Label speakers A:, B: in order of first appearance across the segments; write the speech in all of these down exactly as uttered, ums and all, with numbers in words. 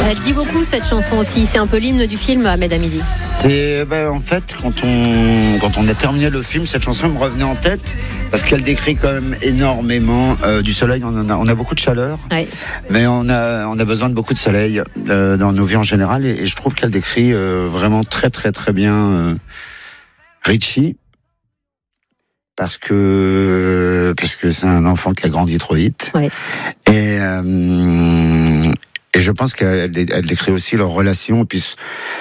A: Elle dit beaucoup cette chanson aussi, c'est un peu l'hymne du film Ahmed Hamidi.
B: C'est ben, en fait quand on quand on a terminé le film, cette chanson me revenait en tête parce qu'elle décrit quand même énormément euh, du soleil. On en a, on a beaucoup de chaleur,
A: Ouais.
B: mais on a on a besoin de beaucoup de soleil euh, dans nos vies en général et, et je trouve qu'elle décrit euh, vraiment très très très bien euh, Richie. Parce que parce que c'est un enfant qui a grandi trop vite.
A: Ouais.
B: Et euh, et je pense qu'elle elle décrit aussi leur relation et puis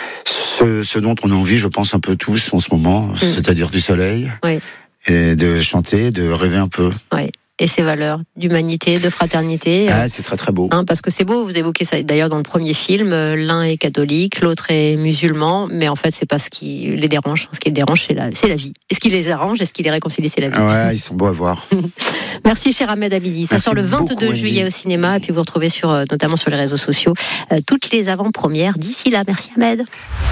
B: ce, ce dont on a envie, je pense un peu tous en ce moment, mmh. c'est-à-dire du soleil
A: Ouais.
B: et de chanter, de rêver un peu.
A: Ouais. Et ses valeurs d'humanité, de fraternité.
B: Ah, c'est très très beau.
A: Hein, parce que c'est beau, vous évoquez ça d'ailleurs dans le premier film, l'un est catholique, l'autre est musulman, mais en fait c'est pas ce qui les dérange. Ce qui les dérange, c'est la, c'est la vie. Est-ce qui les arrange, est-ce qui les réconcilie, c'est la vie.
B: Ouais, ils sont beaux à voir.
A: Merci cher Ahmed Hamidi. Ça
B: Merci
A: sort le vingt-deux
B: beaucoup,
A: juillet
B: Andy.
A: au cinéma, et puis vous retrouvez sur, notamment sur les réseaux sociaux, euh, toutes les avant-premières d'ici là. Merci Ahmed.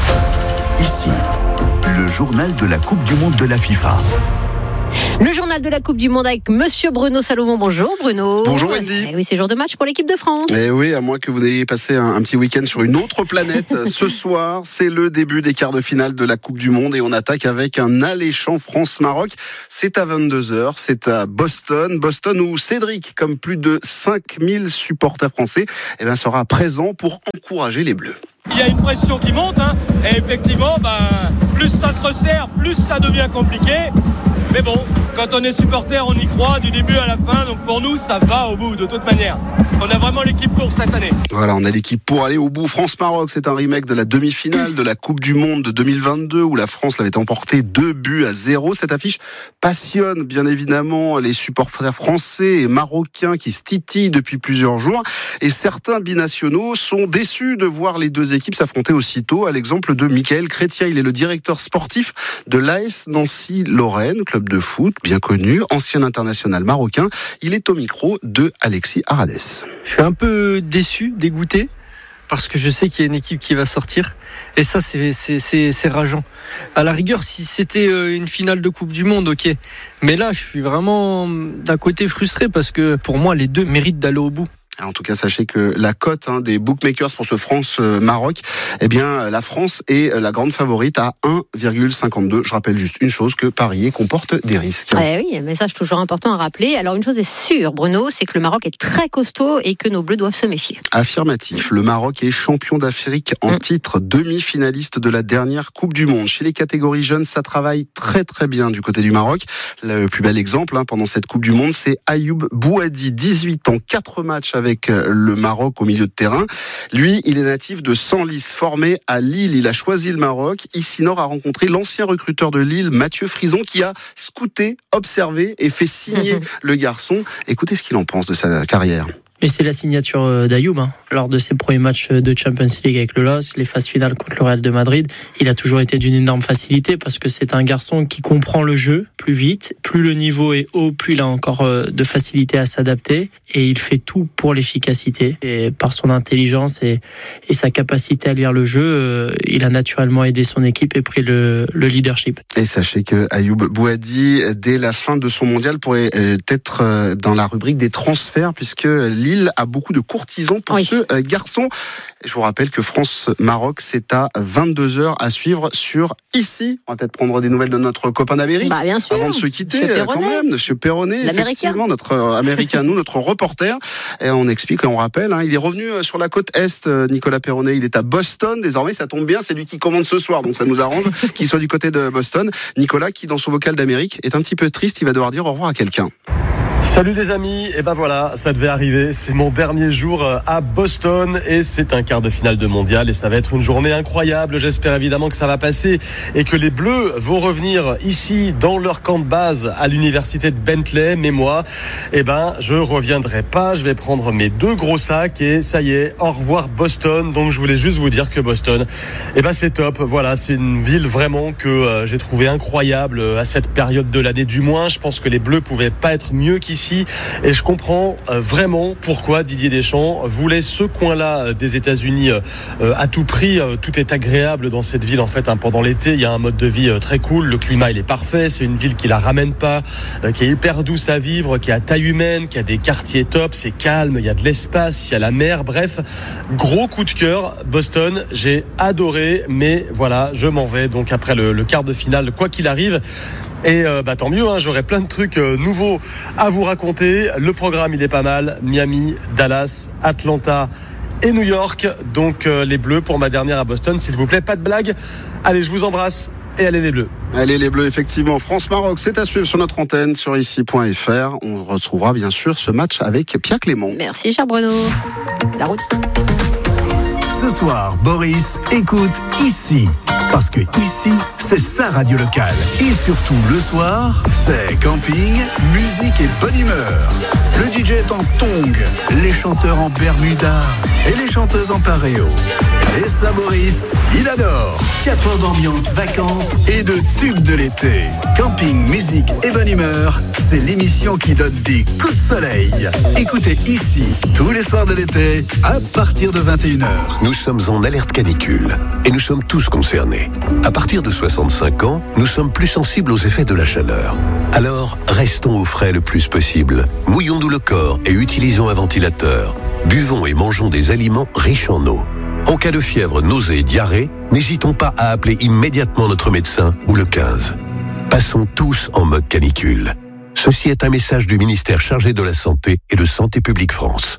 C: Ici, le journal de la Coupe du Monde de la FIFA.
A: Le journal de la Coupe du Monde avec Monsieur Bruno Salomon. Bonjour Bruno.
D: Bonjour Wendy.
A: Eh oui, c'est jour de match pour l'équipe de France.
D: Eh oui, à moins que vous n'ayez passé un, un petit week-end sur une autre planète. Ce soir, c'est le début des quarts de finale de la Coupe du Monde et on attaque avec un alléchant France-Maroc. C'est à vingt-deux heures, c'est à Boston. Boston où Cédric, comme plus de cinq mille supporters français, eh bien, sera présent pour encourager les Bleus.
E: Il y a une pression qui monte, hein, et effectivement, ben, plus ça se resserre, plus ça devient compliqué. Mais bon, quand on est supporter, on y croit du début à la fin. Donc pour nous, ça va au bout de toute manière. On a vraiment l'équipe pour cette année.
D: Voilà, on a l'équipe pour aller au bout. France-Maroc, c'est un remake de la demi-finale de la Coupe du Monde de deux mille vingt-deux où la France l'avait emporté deux buts à zéro. Cette affiche passionne bien évidemment les supporters français et marocains qui se titillent depuis plusieurs jours. Et certains binationaux sont déçus de voir les deux équipes s'affronter aussitôt. À l'exemple de Michael Chrétien, il est le directeur sportif de l'A S Nancy-Lorraine, club de foot bien connu, ancien international marocain. Il est au micro de Alexis Arades.
F: Je suis un peu déçu, dégoûté, parce que je sais qu'il y a une équipe qui va sortir. Et ça, c'est, c'est, c'est, c'est rageant. À la rigueur, si c'était une finale de Coupe du Monde, ok. Mais là, je suis vraiment d'un côté frustré parce que pour moi, les deux méritent d'aller au bout.
D: En tout cas, sachez que la cote hein, des bookmakers pour ce France-Maroc, eh bien, la France est la grande favorite à un virgule cinquante-deux. Je rappelle juste une chose, que parier comporte des risques.
A: Eh oui, un message toujours important à rappeler. Alors, une chose est sûre, Bruno, c'est que le Maroc est très costaud et que nos Bleus doivent se méfier.
D: Affirmatif. Le Maroc est champion d'Afrique en mmh. titre, demi-finaliste de la dernière Coupe du Monde. Chez les catégories jeunes, ça travaille très très bien du côté du Maroc. Le plus bel exemple hein, pendant cette Coupe du Monde, c'est Ayoub Bouhaddi, dix-huit ans, quatre matchs avec avec le Maroc au milieu de terrain. Lui, il est natif de Senlis, formé à Lille. Il a choisi le Maroc. Ici Nord a rencontré l'ancien recruteur de Lille, Mathieu Frison, qui a scouté, observé et fait signer mmh. le garçon. Écoutez ce qu'il en pense de sa carrière.
G: Mais c'est la signature d'Ayoub. Hein. Lors de ses premiers matchs de Champions League avec le L O S, les phases finales contre le Real de Madrid, il a toujours été d'une énorme facilité parce que c'est un garçon qui comprend le jeu plus vite. Plus le niveau est haut, plus il a encore de facilité à s'adapter. Et il fait tout pour l'efficacité. Et par son intelligence et, et sa capacité à lire le jeu, il a naturellement aidé son équipe et pris le, le leadership.
D: Et sachez que Ayoub Bouhaddi, dès la fin de son mondial, pourrait être dans la rubrique des transferts puisque Lille a beaucoup de courtisans pour oui. ce garçon. Je vous rappelle que France-Maroc, c'est à vingt-deux heures à suivre sur Ici. On va peut-être prendre des nouvelles de notre copain d'Amérique
A: bah, bien sûr.
D: avant de se quitter quand même. Monsieur Perronnet, effectivement, notre Américain, nous, notre reporter. Et on explique et on rappelle, hein, il est revenu sur la côte Est, Nicolas Perronnet. Il est à Boston. Désormais, ça tombe bien, c'est lui qui commande ce soir. Donc ça nous arrange qu'il soit du côté de Boston. Nicolas, qui dans son vocal d'Amérique, est un petit peu triste. Il va devoir dire au revoir à quelqu'un.
H: Salut les amis, et ben voilà, ça devait arriver, c'est mon dernier jour à Boston et c'est un quart de finale de mondial et ça va être une journée incroyable. J'espère évidemment que ça va passer et que les Bleus vont revenir ici dans leur camp de base à l'université de Bentley. Mais moi, eh ben je reviendrai pas, je vais prendre mes deux gros sacs et ça y est, au revoir Boston. Donc je voulais juste vous dire que Boston, eh ben c'est top. Voilà, c'est une ville vraiment que euh, j'ai trouvé incroyable à cette période de l'année. Du moins, je pense que les Bleus pouvaient pas être mieux qu'ici. ici et je comprends euh, vraiment pourquoi Didier Deschamps voulait ce coin-là euh, des États-Unis euh, à tout prix. Euh, tout est agréable dans cette ville en fait. Hein, pendant l'été, il y a un mode de vie euh, très cool. Le climat il est parfait. C'est une ville qui la ramène pas, euh, qui est hyper douce à vivre, qui a taille humaine, qui a des quartiers top. C'est calme, il y a de l'espace, il y a la mer. Bref, gros coup de cœur. Boston, j'ai adoré, mais voilà, je m'en vais donc après le, le quart de finale, quoi qu'il arrive. Et euh, bah, tant mieux, hein, j'aurai plein de trucs euh, nouveaux à vous raconter. Le programme, il est pas mal. Miami, Dallas, Atlanta et New York. Donc euh, les Bleus pour ma dernière à Boston, s'il vous plaît, pas de blague. Allez, je vous embrasse et allez les Bleus.
D: Allez les Bleus, effectivement. France-Maroc, c'est à suivre sur notre antenne, sur ici point f r. On retrouvera bien sûr ce match avec Pierre Clément.
A: Merci, cher Bruno. La route.
C: Ce soir, Boris écoute ici. Parce que ici, c'est sa radio locale. Et surtout, le soir, c'est camping, musique et bonne humeur. Le D J est en tongs, les chanteurs en bermuda et les chanteuses en paréo. Et ça, Boris, il adore. quatre heures d'ambiance, vacances et de tubes de l'été. Camping, musique et bonne humeur, c'est l'émission qui donne des coups de soleil. Écoutez ici, tous les soirs de l'été, à partir de vingt et une heures.
I: Nous sommes en alerte canicule et nous sommes tous concernés. À partir de soixante-cinq ans, nous sommes plus sensibles aux effets de la chaleur. Alors, restons au frais le plus possible. Mouillons-nous le corps et utilisons un ventilateur. Buvons et mangeons des aliments riches en eau. En cas de fièvre, nausée et diarrhée, n'hésitons pas à appeler immédiatement notre médecin ou le quinze. Passons tous en mode canicule. Ceci est un message du ministère chargé de la Santé et de Santé publique France.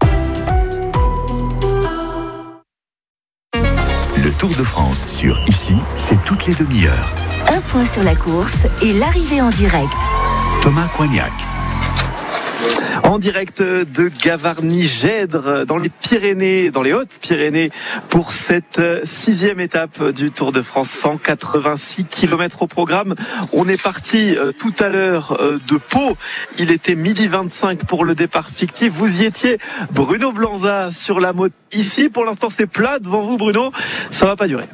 C: Le Tour de France sur Ici, c'est toutes les demi-heures.
J: Un point sur la course et l'arrivée en direct.
C: Thomas Coignac.
K: En direct de Gavarnie-Gèdre, dans les Pyrénées, dans les Hautes-Pyrénées, pour cette sixième étape du Tour de France, cent quatre-vingt-six kilomètres au programme. On est parti tout à l'heure de Pau. Il était midi vingt-cinq pour le départ fictif. Vous y étiez, Bruno Blanza, sur la moto. Ici, pour l'instant, c'est plat devant vous, Bruno. Ça va pas durer.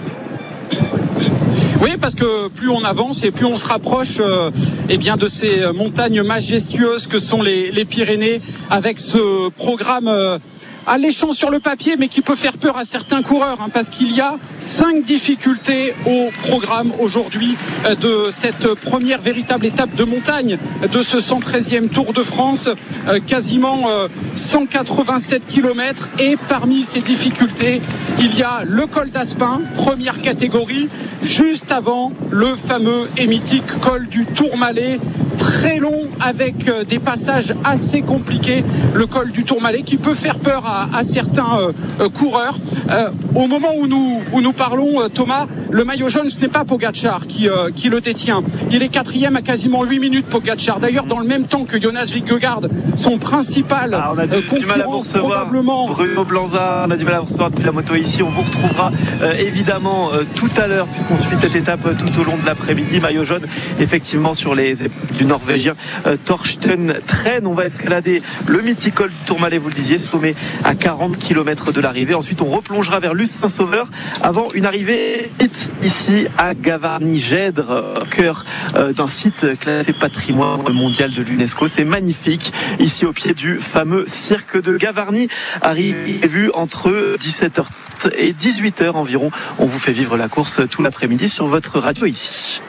L: Oui, parce que plus on avance et plus on se rapproche euh, eh bien de ces montagnes majestueuses que sont les, les Pyrénées, avec ce programme euh, alléchant sur le papier, mais qui peut faire peur à certains coureurs, hein, parce qu'il y a cinq difficultés au programme aujourd'hui euh, de cette première véritable étape de montagne de ce cent treizième Tour de France, euh, quasiment euh, cent quatre-vingt-sept kilomètres. Et parmi ces difficultés, il y a le col d'Aspin, première catégorie, juste avant le fameux et mythique col du Tourmalet, très long avec des passages assez compliqués, le col du Tourmalet qui peut faire peur à, à certains euh, coureurs. Euh, au moment où nous, où nous parlons, euh, Thomas, le maillot jaune, ce n'est pas Pogacar qui, euh, qui le détient. Il est quatrième à quasiment huit minutes, Pogacar. D'ailleurs, dans le même temps que Jonas Vingegaard, son principal
K: ah, on a du,
L: euh, concurrent,
K: du mal à vous recevoir,
L: probablement.
K: Bruno Blanza, on a du mal à vous recevoir depuis la moto ici. On vous retrouvera euh, évidemment euh, tout à l'heure, puisqu'on suit cette étape euh, tout au long de l'après-midi. Maillot jaune, effectivement, sur les épaules du Norvégien euh, Torsten Tren. On va escalader le mythique col du Tourmalet, vous le disiez, sommet à quarante kilomètres de l'arrivée. Ensuite, on replongera vers Luce-Saint-Sauveur avant une arrivée vite ici à Gavarnie-Gèdre, au cœur euh, d'un site classé patrimoine mondial de l'UNESCO. C'est magnifique, ici au pied du fameux cirque de Gavarnie. Arrivée vue entre dix-sept heures et dix-huit heures environ. On vous fait vivre la course tout l'après-midi sur votre radio ici.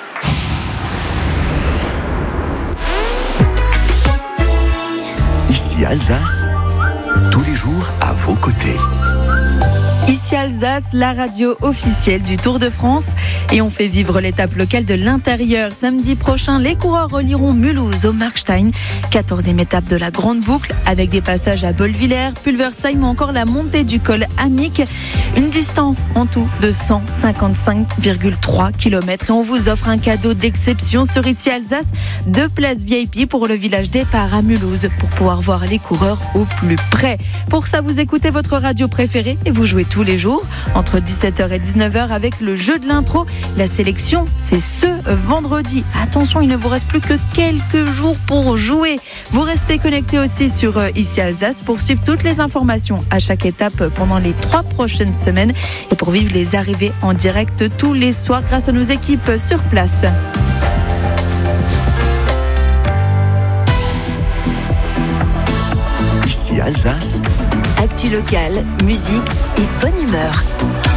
C: Ici Alsace, tous les jours à vos côtés.
M: Ici Alsace, la radio officielle du Tour de France, et on fait vivre l'étape locale de l'intérieur. Samedi prochain, les coureurs relieront Mulhouse au Markstein, quatorzième étape de la grande boucle, avec des passages à Bolvillers, Pulversheim ou encore la montée du col Amic. Une distance en tout de cent cinquante-cinq virgule trois kilomètres, et on vous offre un cadeau d'exception sur Ici Alsace, deux places V I P pour le village départ à Mulhouse, pour pouvoir voir les coureurs au plus près. Pour ça, vous écoutez votre radio préférée et vous jouez tous les jours entre dix-sept heures et dix-neuf heures avec le jeu de l'intro. La sélection, c'est ce vendredi. Attention, il ne vous reste plus que quelques jours pour jouer. Vous restez connectés aussi sur Ici Alsace pour suivre toutes les informations à chaque étape pendant les trois prochaines semaines et pour vivre les arrivées en direct tous les soirs grâce à nos équipes sur place.
C: Ici Alsace.
J: Actu locale, musique et bonne humeur.